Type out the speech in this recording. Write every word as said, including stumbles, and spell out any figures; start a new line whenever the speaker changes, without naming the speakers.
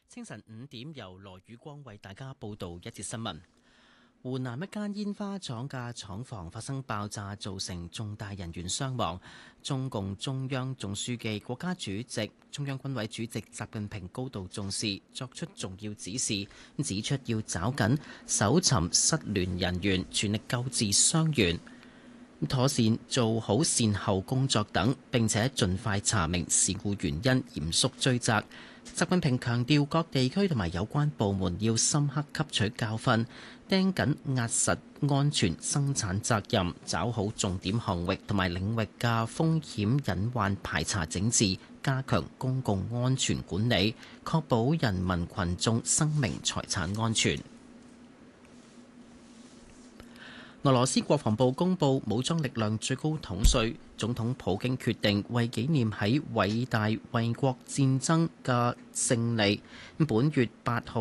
清晨五點，由羅宇光為大家報道一節新聞。湖南一間煙花廠嘅廠房發生爆炸，造成重大人員傷亡。中共中央總書記、國家主席、中央軍委主席習近平高度重視，作出重要指示，指出要抓緊搜尋失聯人員，全力救治傷員，妥善做好善後工作等，並且盡快查明事故原因，嚴肅追責。習近平強調，各地區同埋有關部門要深刻吸取教訓，盯緊壓實安全生產責任，抓好重點項目同埋領域嘅風險隱患排查整治，加強公共安全管理，確保人民群眾生命財產安全。俄羅斯國防部公布武裝力量最高統帥，總統普京決定為紀念喺偉大衛國戰爭嘅勝利，本月八號